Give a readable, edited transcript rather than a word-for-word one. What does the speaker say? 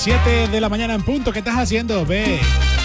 7 de la mañana en punto. ¿Qué estás haciendo, ve?